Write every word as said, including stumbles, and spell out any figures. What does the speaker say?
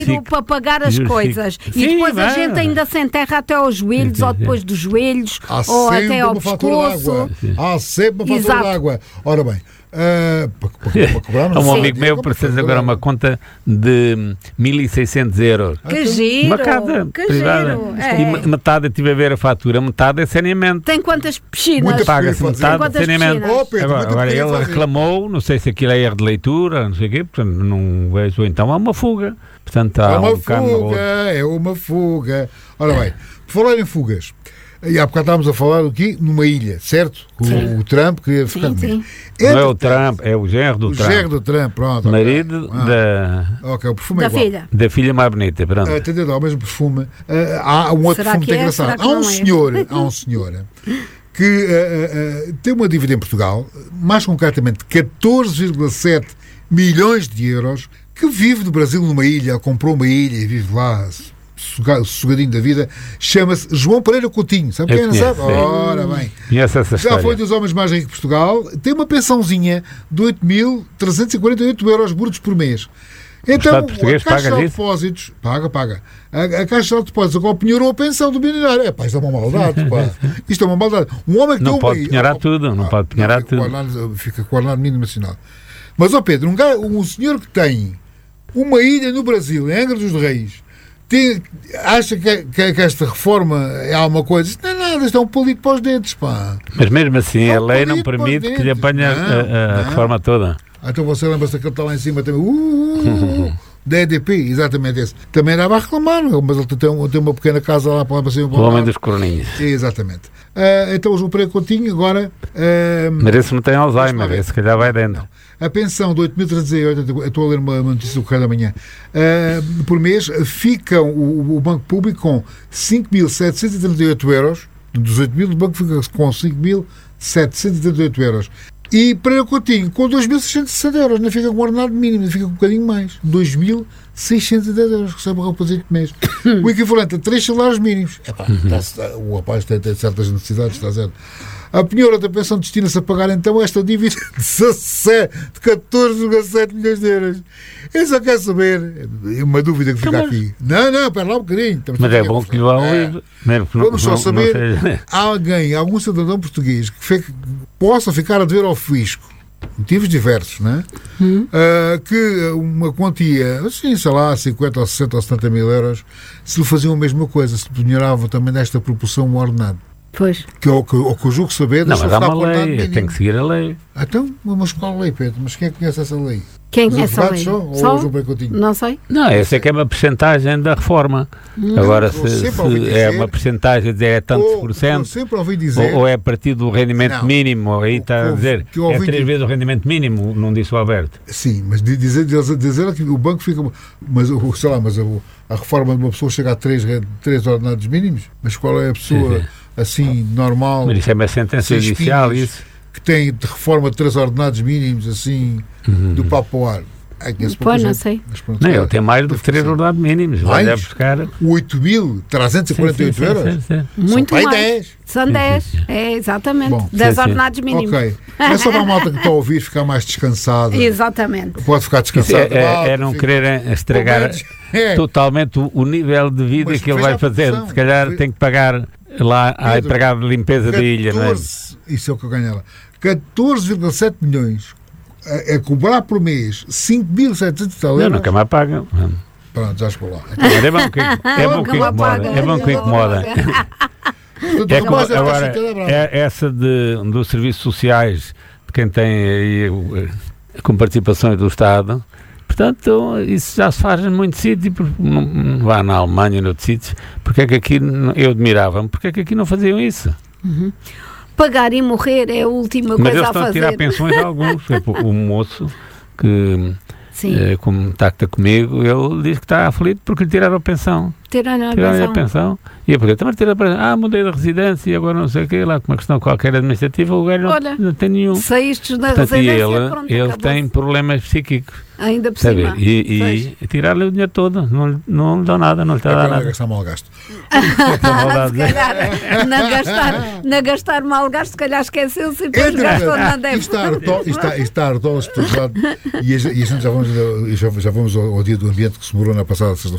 para pagar as Justifico. coisas. Sim, E depois a vai. gente ainda se enterra até aos joelhos, Sim, sim, ou depois dos joelhos, Há ou sempre até ao uma fatura de pescoço. água. Há sempre uma fatura Exato. de água. Ora bem, ah, para, para, para cobrar, Um sei, amigo meu como precisa fatura agora de uma água. conta de mil e seiscentos euros. Que giro! Uma casa que privada. giro! E É. me- metade, eu estive a ver a fatura, metade é saneamento. Tem quantas piscinas? Muita Paga-se Tem metade de quantas saneamento. piscinas? Oh, Pedro, Agora, muita agora pequena ele fazer. reclamou, não sei se aquilo é erro de leitura, não sei o quê, portanto não vejo, então há uma fuga. Portanto há É uma um bocado no fuga, outro. é uma fuga. Ora bem, por falar em fugas, e há bocado estávamos a falar aqui numa ilha, certo? O, o Trump queria ficar Sim, comigo. sim. Não é o Entretanto, Trump, é o genro do O Trump. genro do Trump, pronto. ok. Marido Ah, da, Ok, o perfume é Da igual. filha. da filha mais bonita, pronto. Ah, entendeu? Há o mesmo perfume. Ah, há um outro Será perfume que muito é? engraçado. Será que Há um não é? senhor, há um senhor que ah, ah, ah, tem uma dívida em Portugal, mais concretamente catorze vírgula sete milhões de euros, que vive no Brasil numa ilha, comprou uma ilha e vive lá suga- sossegadinho da vida. Chama-se João Pereira Coutinho. Sabe Eu quem não conheço, sabe? sim. Ora bem. Conhece essa Já foi história. dos homens mais ricos de Portugal. Tem uma pensãozinha de oito mil trezentos e quarenta e oito euros brutos por mês. Então, Estado português a Caixa paga de isso? Depósitos, paga, paga. A, a Caixa de Depósitos agora penhorou a pensão do milionário. É pá, isto é uma maldade, pá. Isto é uma maldade. Um homem que Não tem pode uma... penhorar tudo, não pode penhorar fica com o tudo. ordenado- Fica com o ordenado mínimo nacional. Mas, ó Pedro, um, gajo, um senhor que tem uma ilha no Brasil, em Angra dos Reis, tem, acha que, que, que esta reforma é alguma coisa? Isto não é nada, isto é um palito para os dentes, pá. Mas mesmo assim, É a um lei não palito para os permite que lhe dentes. apanhe a, a- a Não, reforma toda. Ah, então você lembra-se daquele que está lá em cima também? Uh, uh, uh, da E D P, exatamente esse. Também dava a reclamar, mas ele tem, um- tem uma pequena casa lá para lá para cima. O para lá. homem dos corninhos. Exatamente. Ah, então o João Pereira Coutinho agora. ah, Mas esse não tem Alzheimer, Deixa-me ver. esse se calhar vai dentro. A pensão de oito mil trezentos e oitenta, eu estou a ler uma uma notícia do Correio da Manhã, ah, por mês, ficam o, o Banco Público com cinco mil setecentos e trinta e oito euros, dos oito mil, o Banco fica com cinco mil setecentos e trinta e oito euros. E Pereira Coutinho com dois mil seiscentos e sessenta euros, não fica com o ordenado mínimo, fica com um bocadinho mais, dois mil seiscentos e dez euros, recebe o rapazito por mês. O equivalente a três salários mínimos. Epá, está- o rapaz tem, tem certas necessidades, está certo. A penhora da pensão destina-se a pagar então esta dívida de dezassete de catorze vírgula sete milhões de euros. Eu só quero saber, é uma dúvida que fica Então, mas- aqui. Não, não, espera lá um bocadinho. Estamos Mas a é fazer bom a que lhe vá ao é. livro. Mesmo que não- Vamos só não- não saber, seja- alguém, algum cidadão português que fique- possa ficar a dever ao fisco, motivos diversos, né? Ah, que uma quantia, assim, sei lá, cinquenta ou sessenta ou setenta mil euros, se lhe faziam a mesma coisa, se lhe penhoravam também nesta proporção o ordenado. Pois. Que é o que, o que eu julgo saber, Não, deixa mas há ficar com o uma ordenado lei, mínimo. tem que seguir a lei. Então, mas qual lei, Pedro? Mas quem é que conhece essa lei? Quem Os é essa advogados lei? só? Ou Só? o João Pereira Coutinho? Não sei. Não, essa é que é uma percentagem da reforma. Agora, eu se, sempre ouvi se dizer- é uma percentagem de é tantos Ou- por Eu cento, sempre ouvi dizer... ou, ou é a partir do rendimento Não. mínimo, aí O está que a eu- dizer, que eu é ouvi três dizer- vezes o rendimento mínimo, não disse o Alberto. Sim, mas de- dizer, dizer, dizer que o banco fica... Mas, o- sei lá, mas a, a reforma de uma pessoa chega a três, re- três ordenados mínimos? Mas qual é a pessoa, Sim, sim. assim, normal, Mas isso é uma sentença Sem judicial, espinhos. isso. que tem de reforma de três ordenados mínimos, assim, Uhum. do papo ao ar? É, conheço pouca Pois, não gente, sei. mas pronto, Não, claro. ele tem mais do que três ordenados mínimos. Vai Mais? buscar. oito mil trezentos e quarenta e oito Sim, sim, euros? sim, sim. Muito São pai mais. dez. São Sim, dez. sim, sim. É, exatamente. Bom, dez sim, sim. ordenados mínimos. Ok. É só para a malta que está a ouvir ficar mais descansada. Exatamente. Pode ficar Isso descansada. é, é- malta, é não fica- querer estragar Pelo menos, é. totalmente o, o nível de vida Mas que ele veja vai a fazer. proporção. Se calhar Ve- tem que pagar lá à Pedro, empregada de limpeza da ilha, não é? catorze, isso é o que eu ganhava. catorze vírgula sete milhões a, a cobrar por mês cinco mil e setecentos Não, euros. nunca mais paga. Pronto, já chegou lá. Mas é bom que, é bom que Nunca incomoda. paga. É bom que incomoda. Portanto, É o como, rapaz deve estar agora, chateado a brava. é essa de, dos serviços sociais, de quem tem aí o- com participações do Estado, portanto, isso já se faz em muitos sítios, porque não, não vá na Alemanha e noutros sítios, porque é que aqui, não- eu admirava-me, porque é que aqui não faziam isso? Pagar e morrer é a última Mas coisa eles a estão a fazer. tirar pensões a alguns, por exemplo, o moço que Sim. eh, contacta comigo, ele diz que está aflito porque lhe tiraram a pensão. Tirar a Tirarem a pensão. pensão. E eu perguntei, também tirar a pensão. Ah, mudei de residência e agora não sei o quê, lá com uma questão qualquer administrativa, o gajo não, Olha, não tem nenhum. Saíste da Portanto, e residência, ele, pronto, ele acabou-se. tem problemas psíquicos, Ainda por sabe? cima. E, Pois. e tirar-lhe o dinheiro todo, não, lhe- não lhe dão nada, não lhe está a É dar para nada. gastar mal gasto. Ah, se calhar, na gastar, na gastar mal gasto, se calhar esqueceu-se e depois gastou na Entretanto, deve. isto está a ardó- isto está- isto está a ardó-los por todo lado, e a gente- e a gente já vamos, já, já vamos ao, ao dia do ambiente que se demorou na passada sexta-feira.